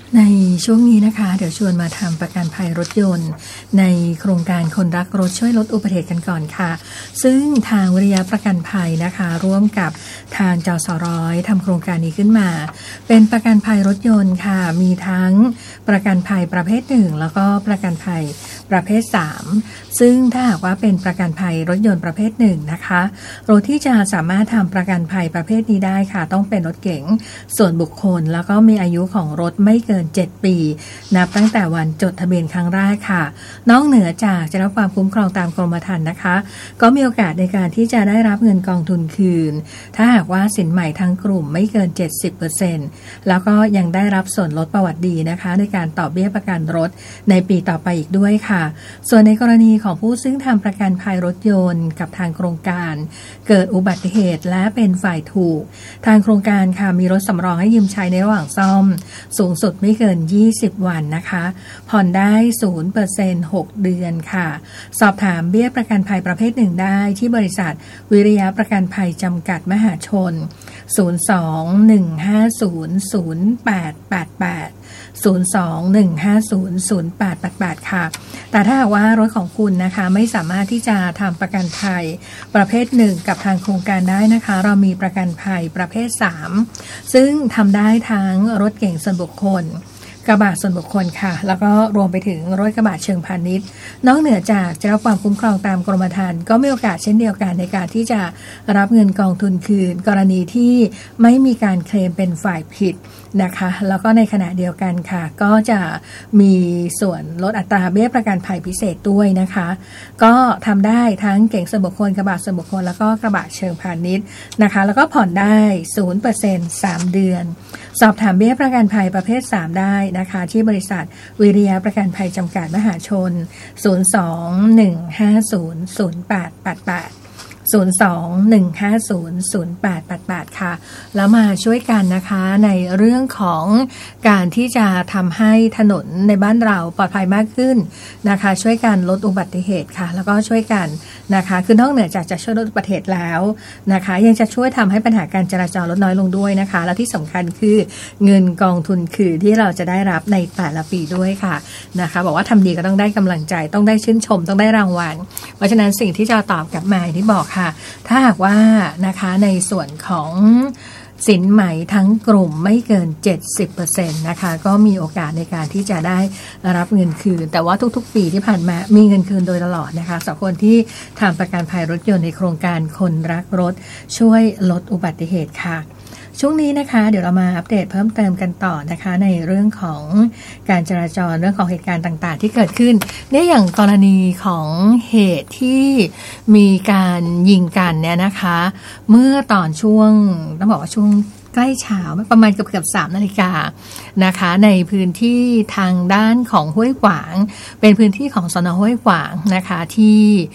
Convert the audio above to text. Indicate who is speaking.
Speaker 1: ในช่วงนี้นะคะเดี๋ยวชวนมาทำประกันภัยรถยนต์ในโครงการคนรักรถช่วยลดอุบัติเหตุกันก่อนค่ะซึ่งทางวิริยะประกันภัยนะคะร่วมกับทางจสร้อยทำโครงการนี้ขึ้นมาเป็นประกันภัยรถยนต์ค่ะมีทั้งประกันภัยประเภท1แล้วก็ประกันภัยประเภท3ซึ่งถ้าหากว่าเป็นประกันภัยรถยนต์ประเภท1นะคะรถที่จะสามารถทำประกันภัยประเภทนี้ได้ค่ะต้องเป็นรถเก๋งส่วนบุคคลแล้วก็มีอายุของรถไม่เกิน7 ปีนับตั้งแต่วันจดทะเบียนครั้งแรกค่ะนอกเหนือจากจะรับความคุ้มครองตามกรมธรรม์นะคะก็มีโอกาสในการที่จะได้รับเงินกองทุนคืนถ้าหากว่าสินใหม่ทั้งกลุ่มไม่เกิน 70% แล้วก็ยังได้รับส่วนลดประวัติดีนะคะในการต่อเบี้ยประกันรถในปีต่อไปอีกด้วยค่ะส่วนในกรณีของผู้ซึ่งทำประกันภัยรถยนต์กับทางโครงการเกิดอุบัติเหตุและเป็นฝ่ายถูกทางโครงการค่ะมีรถสำรองให้ยืมใช้ในระหว่างซ่อมสูงสุดไม่เกิน20 วันนะคะผ่อนได้ 0% 6 เดือนค่ะสอบถามเบี้ยประกันภัยประเภท1ได้ที่บริษัทวิริยะประกันภัยจำกัดมหาชน 02-150-0888 02-150-0888 ค่ะแต่ถ้าหากว่ารถของคุณนะคะไม่สามารถที่จะทำประกันภัยประเภท1กับทางโครงการได้นะคะเรามีประกันภัยประเภท3ซึ่งทำได้ทั้งรถเก๋งส่วนบุคคลกระบะส่วนบุคคลค่ะแล้วก็รวมไปถึงรถกระบะเชิงพาณิชย์นอกเหนือจากจะรับความคุ้มครองตามกรมธรรม์ก็มีโอกาสเช่นเดียวกันในการที่จะรับเงินกองทุนคืนกรณีที่ไม่มีการเคลมเป็นฝ่ายผิดนะคะแล้วก็ในขณะเดียวกันค่ะก็จะมีส่วนลดอัตราเบี้ยประกันภัยพิเศษด้วยนะคะก็ทำได้ทั้งเก๋งส่วนบุคคลกระบะส่วนบุคคลแล้วก็กระบะเชิงพาณิชย์นะคะแล้วก็ผ่อนได้ 0% 3 เดือนสอบถามเบี้ยประกันภัยประเภท3ได้นะคะที่บริษัทวิริยะประกันภัยจำกัดมหาชน 02-150-0888 02-150-0888 ค่ะแล้วมาช่วยกันนะคะในเรื่องของการที่จะทำให้ถนนในบ้านเราปลอดภัยมากขึ้นนะคะช่วยกันลดอุบัติเหตุค่ะแล้วก็ช่วยกันนะคะคือนอกเหนือจากจะช่วยลดอุบัติเหตุแล้วนะคะยังจะช่วยทำให้ปัญหาการจราจรลดน้อยลงด้วยนะคะและที่สำคัญคือเงินกองทุนคือที่เราจะได้รับในแต่ละปีด้วยค่ะนะคะบอกว่าทำดีก็ต้องได้กำลังใจต้องได้ชื่นชมต้องได้รางวัลเพราะฉะนั้นสิ่งที่จะตอบกลับมาที่บอกค่ะถ้าหากว่านะคะในส่วนของสินใหม่ทั้งกลุ่มไม่เกิน 70% นะคะก็มีโอกาสในการที่จะได้รับเงินคืนแต่ว่าทุกๆปีที่ผ่านมามีเงินคืนโดยตลอดนะคะสำหรับคนที่ทำประกันภัยรถยนต์ในโครงการคนรักรถช่วยลดอุบัติเหตุค่ะช่วงนี้นะคะเดี๋ยวเรามาอัปเดตเพิ่มเติมกันต่อนะคะในเรื่องของการจราจรเรื่องของเหตุการณ์ต่างๆที่เกิดขึ้นเนี่ยอย่างกรณีของเหตุที่มีการยิงกันเนี่ยนะคะเมื่อตอนช่วงต้องบอกว่าช่วงใกล้เช้าประมาณเกือบ3 นาฬิกานะคะในพื้นที่ทางด้านของห้วยขวางเป็นพื้นที่ของสน.ห้วยขวางนะคะที่